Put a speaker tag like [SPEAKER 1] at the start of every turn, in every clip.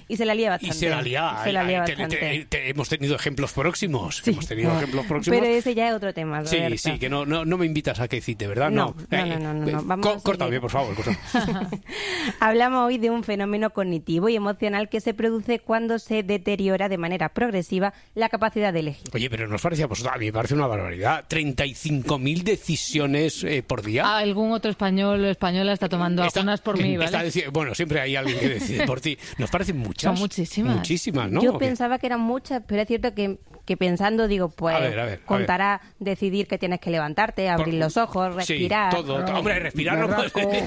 [SPEAKER 1] Y se la lía bastante.
[SPEAKER 2] Y se la lía.
[SPEAKER 1] Se la lía bastante.
[SPEAKER 2] Hemos tenido ejemplos próximos.
[SPEAKER 1] Sí.
[SPEAKER 2] Hemos tenido ejemplos próximos.
[SPEAKER 1] Pero ese ya es otro tema, Roberto.
[SPEAKER 2] Sí, que no me invitas a que cite, ¿verdad?
[SPEAKER 1] No. Vamos
[SPEAKER 2] córtame, por favor.
[SPEAKER 1] Hablamos hoy de un fenómeno cognitivo y emocional que se produce cuando se deteriora de manera progresiva la capacidad de elegir.
[SPEAKER 2] Oye, pero nos parecía, pues a mí me parece una barbaridad. 35.000 decisiones por día.
[SPEAKER 3] Algún otro español o española está tomando algunas por mí, ¿vale?
[SPEAKER 2] Bueno, siempre hay alguien que decide por ti. Nos parecen muchas.
[SPEAKER 3] Son muchísimas.
[SPEAKER 2] Muchísimas, ¿no?
[SPEAKER 1] Yo pensaba que eran muchas, pero es cierto que pensando, digo, pues
[SPEAKER 2] a ver.
[SPEAKER 1] contará decidir que tienes que levantarte, abrir los ojos, respirar.
[SPEAKER 2] Sí, todo. Hombre, respirar no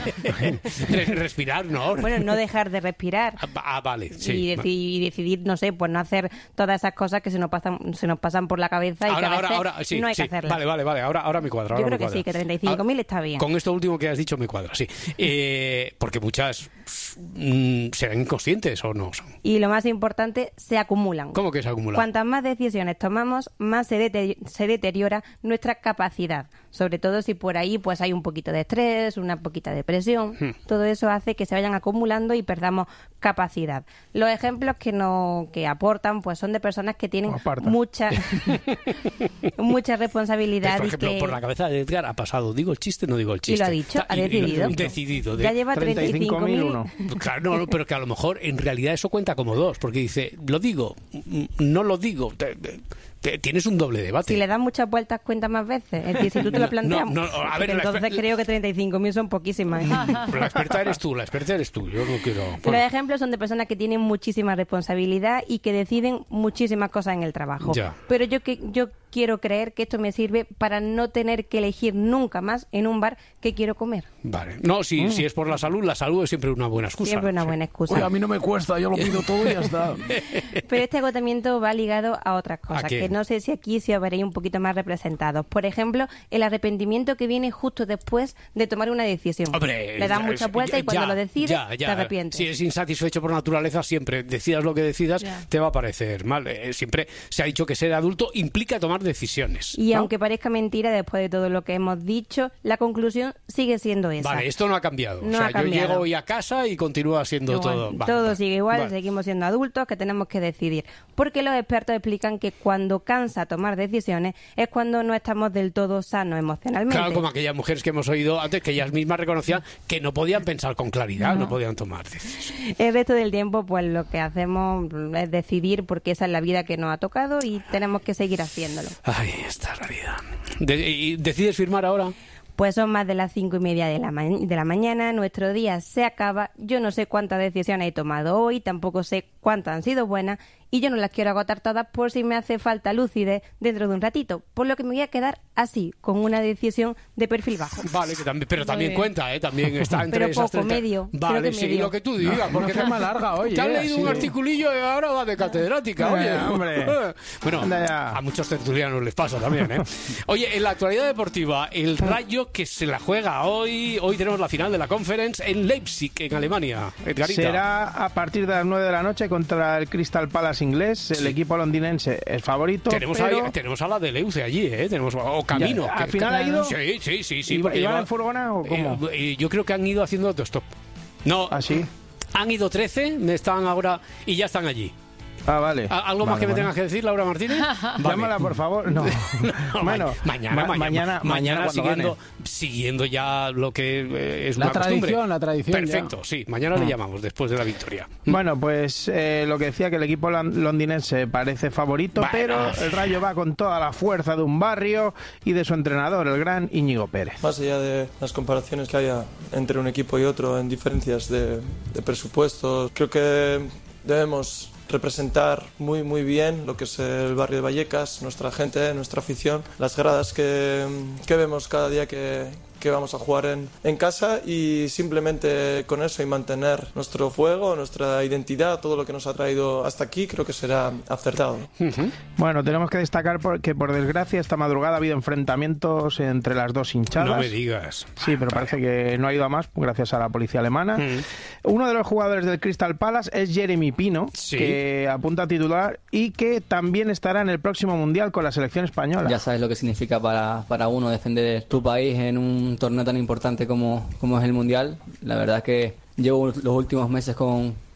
[SPEAKER 2] respirar no.
[SPEAKER 1] Bueno, no dejar de respirar.
[SPEAKER 2] Vale, sí.
[SPEAKER 1] Y decidir, no sé, pues no hacer todas esas cosas que se nos pasan por la cabeza y que a veces no hay que hacerlas.
[SPEAKER 2] Vale, ahora me cuadra.
[SPEAKER 1] Yo creo que sí, que 35.000 está bien.
[SPEAKER 2] Con esto último que has dicho me cuadra, sí. Porque muchas serán inconscientes o no son.
[SPEAKER 1] Y lo más importante, se acumulan.
[SPEAKER 2] ¿Cómo que se acumulan?
[SPEAKER 1] Cuantas más decisiones tomamos, más se deteriora nuestra capacidad. Sobre todo si por ahí pues hay un poquito de estrés, una poquita de presión. Todo eso hace que se vayan acumulando y perdamos capacidad. Los ejemplos que aportan pues son de personas que tienen mucha responsabilidad.
[SPEAKER 2] Por ejemplo, por la cabeza de Edgar ha pasado, digo el chiste, no digo el chiste.
[SPEAKER 1] Y lo ha dicho, ha decidido.
[SPEAKER 2] Decidido.
[SPEAKER 1] Ya lleva 35.000.
[SPEAKER 2] Claro, no, pero que a lo mejor en realidad eso cuenta como dos, porque dice, lo digo, no lo digo. Tienes un doble debate.
[SPEAKER 1] Si le das muchas vueltas, cuenta más veces. Es decir, si tú te lo planteas,
[SPEAKER 2] a ver,
[SPEAKER 1] entonces creo que 35.000 son poquísimas.
[SPEAKER 2] La experta eres tú. Yo no quiero...
[SPEAKER 1] Los ejemplos son de personas que tienen muchísima responsabilidad y que deciden muchísimas cosas en el trabajo.
[SPEAKER 2] Ya.
[SPEAKER 1] Pero yo quiero creer que esto me sirve para no tener que elegir nunca más en un bar qué quiero comer.
[SPEAKER 2] Vale. No, si es por la salud es siempre una buena excusa.
[SPEAKER 1] Siempre una buena excusa.
[SPEAKER 4] Oye, a mí no me cuesta, yo lo pido todo y ya está.
[SPEAKER 1] Pero este agotamiento va ligado a otras cosas, que no sé si aquí os veréis un poquito más representados. Por ejemplo, el arrepentimiento que viene justo después de tomar una decisión.
[SPEAKER 2] Hombre,
[SPEAKER 1] le das muchas vueltas y cuando lo decides, te arrepientes.
[SPEAKER 2] Si eres insatisfecho por naturaleza, siempre decidas lo que decidas, te va a parecer mal. Siempre se ha dicho que ser adulto implica tomar decisiones.
[SPEAKER 1] Y
[SPEAKER 2] ¿no?
[SPEAKER 1] aunque parezca mentira, después de todo lo que hemos dicho, la conclusión sigue siendo esa.
[SPEAKER 2] Vale, esto no ha cambiado.
[SPEAKER 1] No ha cambiado.
[SPEAKER 2] Yo llego hoy a casa y continúa siendo todo...
[SPEAKER 1] Todo sigue igual, seguimos siendo adultos que tenemos que decidir. Porque los expertos explican que cuando cansa tomar decisiones es cuando no estamos del todo sanos emocionalmente.
[SPEAKER 2] Claro, como aquellas mujeres que hemos oído antes, que ellas mismas reconocían que no podían pensar con claridad, no podían tomar decisiones.
[SPEAKER 1] El resto del tiempo, pues lo que hacemos es decidir porque esa es la vida que nos ha tocado y tenemos que seguir haciéndolo.
[SPEAKER 2] Ay, esta es la vida. ¿Y decides firmar ahora?
[SPEAKER 1] Pues son más de las 5:30 de la mañana, nuestro día se acaba, yo no sé cuántas decisiones he tomado hoy, tampoco sé cuántas han sido buenas y yo no las quiero agotar todas por si me hace falta lucidez dentro de un ratito, por lo que me voy a quedar así, con una decisión de perfil bajo.
[SPEAKER 2] Vale, pero también cuenta, también está entre
[SPEAKER 1] pero
[SPEAKER 2] esas
[SPEAKER 1] poco,
[SPEAKER 2] 30...
[SPEAKER 1] medio.
[SPEAKER 2] Vale, sí, lo que tú digas, porque
[SPEAKER 4] no más larga hoy.
[SPEAKER 2] Te has leído un articulillo y ahora va de catedrática, oye.
[SPEAKER 4] Hombre.
[SPEAKER 2] Bueno, a muchos tertulianos les pasa también, ¿eh? Oye, en la actualidad deportiva, el Rayo que se la juega hoy tenemos la final de la Conference en Leipzig, en Alemania. Edgarita.
[SPEAKER 5] Será a partir de las 9 de la noche contra el Crystal Palace inglés. El equipo londinense es favorito.
[SPEAKER 2] Tenemos a la de Leuce allí, ¿eh? O Camino.
[SPEAKER 5] ¿Al final ha ido?
[SPEAKER 2] Sí.
[SPEAKER 5] ¿Iban en furgona o cómo?
[SPEAKER 2] Yo creo que han ido haciendo autostop. No.
[SPEAKER 5] ¿Ah, sí?
[SPEAKER 2] Han ido 13, están ahora y ya están allí.
[SPEAKER 5] Ah, vale.
[SPEAKER 2] ¿Algo más que me tengas que decir, Laura Martínez?
[SPEAKER 5] Llámala, por favor. No. Bueno,
[SPEAKER 2] mañana siguiendo ya lo que es una costumbre.
[SPEAKER 4] La tradición.
[SPEAKER 2] Perfecto, ya. Sí. Mañana le llamamos después de la victoria.
[SPEAKER 5] Bueno, pues lo que decía, que el equipo londinense parece favorito, pero el Rayo va con toda la fuerza de un barrio y de su entrenador, el gran Íñigo Pérez.
[SPEAKER 6] Más allá de las comparaciones que haya entre un equipo y otro en diferencias de presupuestos, creo que debemos representar muy bien lo que es el barrio de Vallecas, nuestra gente, nuestra afición, las gradas que vemos cada día que vamos a jugar en casa, y simplemente con eso y mantener nuestro fuego, nuestra identidad, todo lo que nos ha traído hasta aquí, creo que será acertado.
[SPEAKER 5] Bueno, tenemos que destacar que por desgracia esta madrugada ha habido enfrentamientos entre las dos hinchadas.
[SPEAKER 2] No me digas.
[SPEAKER 5] Sí, pero parece que no ha ido a más gracias a la policía alemana. Uno de los jugadores del Crystal Palace es Jeremy Pino, que apunta a titular y que también estará en el próximo Mundial con la selección española.
[SPEAKER 7] Ya sabes lo que significa para uno defender tu país en un torneo tan importante como es el Mundial. La verdad es que llevo los últimos meses con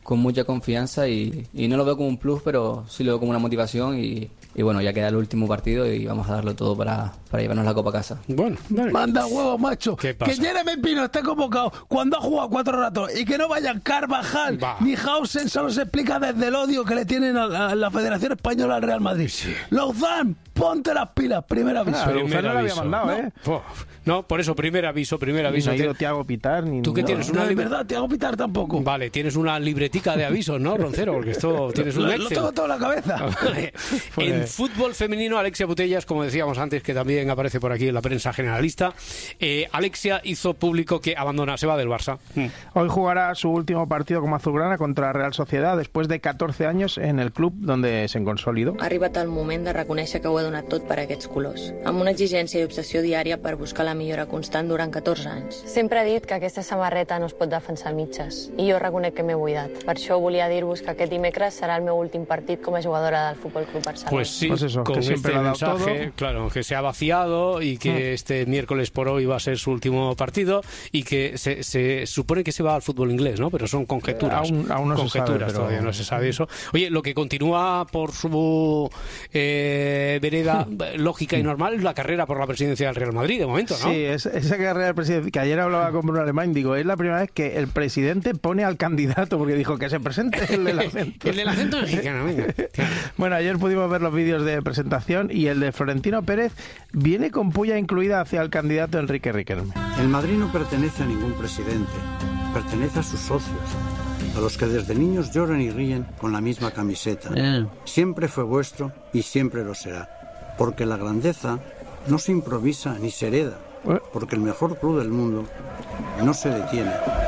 [SPEAKER 7] con mucha confianza y no lo veo como un plus, pero sí lo veo como una motivación y bueno, ya queda el último partido y vamos a darlo todo para llevarnos la copa a casa.
[SPEAKER 2] Bueno, dale.
[SPEAKER 4] Manda huevo, macho.
[SPEAKER 2] ¿Qué pasa?
[SPEAKER 4] Que Jeremy Pino esté convocado cuando ha jugado 4 ratos y que no vayan Carvajal ni Hausen, solo se explica desde el odio que le tienen a la Federación Española al Real Madrid. Sí. Lauzán, ponte las pilas, primer aviso.
[SPEAKER 5] Lauzán no lo había mandado, ¿eh?
[SPEAKER 2] No, por eso, primer aviso.
[SPEAKER 5] No ha ido Thiago Pitar ni...
[SPEAKER 2] ¿Tú qué tienes?
[SPEAKER 4] No, de verdad, Thiago Pitar tampoco.
[SPEAKER 2] Vale, tienes una libretica de avisos, ¿no, Roncero? Porque esto tienes un Excel.
[SPEAKER 4] Lo tengo todo en la cabeza.
[SPEAKER 2] Vale. En fútbol femenino, Alexia Putellas, como decíamos antes, que también aparece por aquí en la prensa generalista, Alexia hizo público que se va del Barça.
[SPEAKER 5] Hoy jugará su último partido como azulgrana contra Real Sociedad después de 14 años en el club donde se consolidó.
[SPEAKER 8] Ha arribat el moment de reconèixer que ho he donat tot per aquests colors, amb una exigència i obsessió diària per buscar la millora constant durant 14 anys. Sempre he dit que aquesta samarreta no es pot defensar a mitges, i jo reconec que m'he buidat. Per això volia dir-vos que aquest dimecres serà el meu últim partit com a jugadora del Futbol Club Barcelona.
[SPEAKER 2] Pues sí,
[SPEAKER 5] pues eso,
[SPEAKER 2] con
[SPEAKER 5] que
[SPEAKER 2] este mensaje, claro, que se ha vaciado y que este miércoles por hoy va a ser su último partido y que se supone que se va al fútbol inglés, ¿no? Pero son conjeturas.
[SPEAKER 5] Aún no se sabe, pero...
[SPEAKER 2] todavía no se sabe eso. Oye, lo que continúa por su vereda lógica y normal es la carrera por la presidencia del Real Madrid, de momento, ¿no?
[SPEAKER 5] Sí, esa carrera del presidente, que ayer hablaba con Bruno Alemán, digo, es la primera vez que el presidente pone al candidato, porque dijo que se presente el del acento.
[SPEAKER 2] El del acento mexicano, venga.
[SPEAKER 5] Bueno, ayer pudimos ver los vídeos de presentación y el de Florentino Pérez viene con puya incluida hacia el candidato Enrique Riquelme.
[SPEAKER 9] El Madrid no pertenece a ningún presidente, pertenece a sus socios, a los que desde niños lloran y ríen con la misma camiseta. Siempre fue vuestro y siempre lo será, porque la grandeza no se improvisa ni se hereda, porque el mejor club del mundo no se detiene.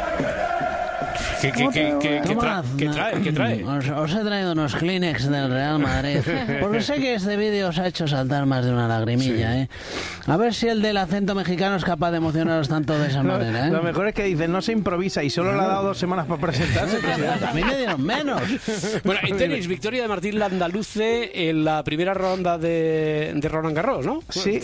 [SPEAKER 2] ¿Qué trae?
[SPEAKER 10] Os he traído unos Kleenex del Real Madrid, porque sé que este vídeo os ha hecho saltar más de una lagrimilla,
[SPEAKER 2] sí.
[SPEAKER 10] ¿eh? A ver si el del acento mexicano es capaz de emocionaros tanto de esa manera, ¿eh?
[SPEAKER 5] Lo mejor es que dicen, no se improvisa y solo le ha dado 2 semanas para presentarse.
[SPEAKER 10] A mí me dieron menos.
[SPEAKER 2] Bueno, en tenis, victoria de Martín Landaluce en la primera ronda de Roland Garros, ¿no?
[SPEAKER 5] Sí,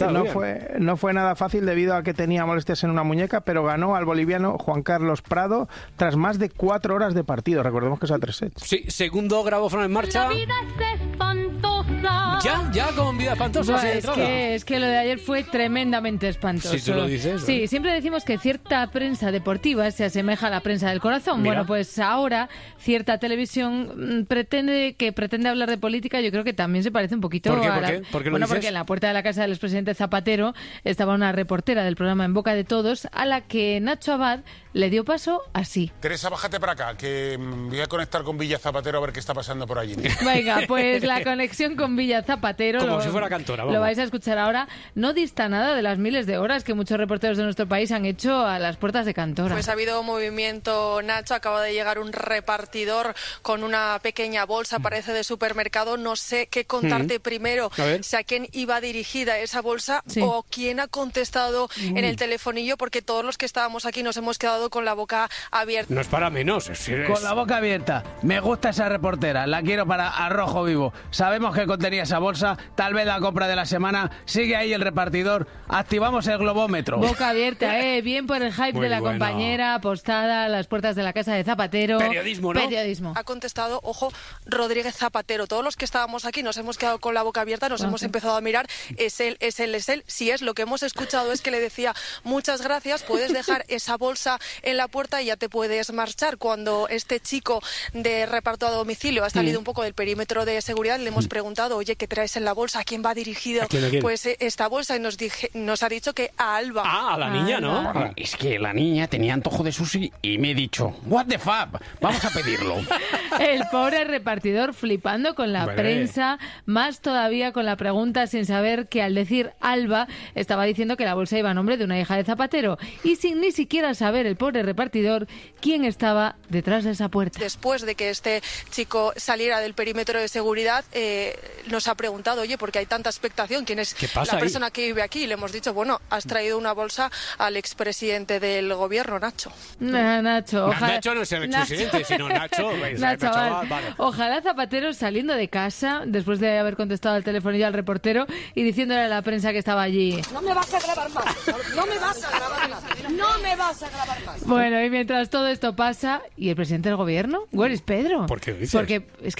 [SPEAKER 5] no fue nada fácil debido a que tenía molestias en una muñeca, pero ganó al boliviano Juan Carlos Prado tras más de 4 horas de partido. Recordemos que es a 3 sets.
[SPEAKER 2] Sí, segundo grabófono en marcha.
[SPEAKER 11] La vida es espantosa.
[SPEAKER 2] Ya con vida espantosa.
[SPEAKER 3] No, es que lo de ayer fue tremendamente espantoso.
[SPEAKER 2] Sí, tú lo dices.
[SPEAKER 3] Sí, siempre decimos que cierta prensa deportiva se asemeja a la prensa del corazón.
[SPEAKER 2] Mira.
[SPEAKER 3] Bueno, pues ahora cierta televisión pretende hablar de política. Yo creo que también se parece un poquito
[SPEAKER 2] ¿Por qué?
[SPEAKER 3] a
[SPEAKER 2] ¿Por qué lo
[SPEAKER 3] bueno,
[SPEAKER 2] dices?
[SPEAKER 3] porque en la puerta de la casa del expresidente Zapatero estaba una reportera del programa En Boca de Todos a la que Nacho Abad le dio paso así.
[SPEAKER 12] Teresa, bájate para acá, que voy a conectar con Villa Zapatero a ver qué está pasando por allí.
[SPEAKER 3] Venga, pues la conexión con Villa Zapatero,
[SPEAKER 2] como si fuera cantora, vamos.
[SPEAKER 3] Lo vais a escuchar ahora, no dista nada de las miles de horas que muchos reporteros de nuestro país han hecho a las puertas de Cantora.
[SPEAKER 13] Pues ha habido movimiento, Nacho, acaba de llegar un repartidor con una pequeña bolsa, parece de supermercado, no sé qué contarte primero, si a quién iba dirigida esa bolsa o quién ha contestado en el telefonillo, porque todos los que estábamos aquí nos hemos quedado con la boca abierta.
[SPEAKER 2] No es para menos.
[SPEAKER 4] Con la boca abierta. Me gusta esa reportera, la quiero para Arrojo Vivo. Sabemos que contenía esa bolsa, tal vez la compra de la semana, sigue ahí el repartidor, activamos el globómetro.
[SPEAKER 3] Boca abierta, bien por el hype
[SPEAKER 2] Muy
[SPEAKER 3] de la
[SPEAKER 2] bueno.
[SPEAKER 3] compañera, apostada a las puertas de la casa de Zapatero.
[SPEAKER 2] Periodismo, ¿no?
[SPEAKER 3] Periodismo.
[SPEAKER 13] Ha contestado, ojo, Rodríguez Zapatero. Todos los que estábamos aquí nos hemos quedado con la boca abierta, nos hemos empezado a mirar, es él. Si es lo que hemos escuchado es que le decía, muchas gracias, puedes dejar esa bolsa en la puerta y ya te puedes marchar. Cuando este chico de reparto a domicilio ha salido un poco del perímetro de seguridad, le hemos preguntado, oye, ¿qué traes en la bolsa? ¿A quién va dirigido?
[SPEAKER 2] ¿A quién?
[SPEAKER 13] Pues esta bolsa, y nos ha dicho que a Alba.
[SPEAKER 2] Ah, a la niña, ¿no?
[SPEAKER 4] Es que la niña tenía antojo de sushi y me he dicho, what the fuck, vamos a pedirlo.
[SPEAKER 3] El pobre repartidor flipando con la prensa, más todavía con la pregunta, sin saber que al decir Alba estaba diciendo que la bolsa iba a nombre de una hija de Zapatero, y sin ni siquiera saber el pobre repartidor quién estaba detrás de esa puerta.
[SPEAKER 13] Después de que este chico saliera del perímetro de seguridad, nos ha preguntado, oye, ¿por qué hay tanta expectación? ¿Quién es la persona que vive aquí? Y le hemos dicho, bueno, has traído una bolsa al expresidente del gobierno, Nacho.
[SPEAKER 3] Nacho, ojalá...
[SPEAKER 2] Nacho no es el expresidente, sino Nacho.
[SPEAKER 3] Vale. Ojalá Zapatero saliendo de casa, después de haber contestado al telefonillo al reportero y diciéndole a la prensa que estaba allí.
[SPEAKER 14] No me vas a grabar más, no me vas a grabar más, no me vas a grabar más.
[SPEAKER 3] Bueno, y mientras todo esto pasa, ¿y el presidente del gobierno? ¿Where is Pedro?
[SPEAKER 2] ¿Por qué lo dices?
[SPEAKER 3] Porque es que